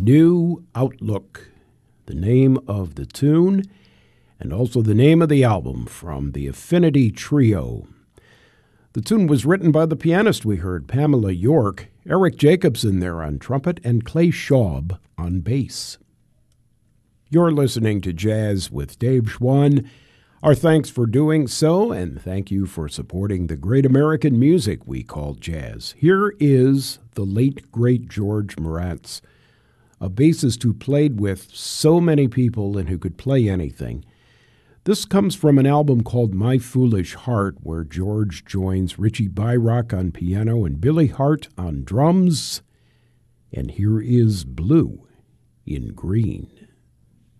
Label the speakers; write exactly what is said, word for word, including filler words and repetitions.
Speaker 1: New Outlook, the name of the tune, and also the name of the album from the Affinity Trio. The tune was written by the pianist we heard, Pamela York, Eric Jacobson there on trumpet, and Clay Schaub on bass. You're listening to Jazz with Dave Schwann. Our thanks for doing so, and thank you for supporting the great American music we call jazz. Here is the late, great George Moretz, a bassist who played with so many people and who could play anything. This comes from an album called My Foolish Heart, where George joins Richie Byrock on piano and Billy Hart on drums. And here is Blue in Green.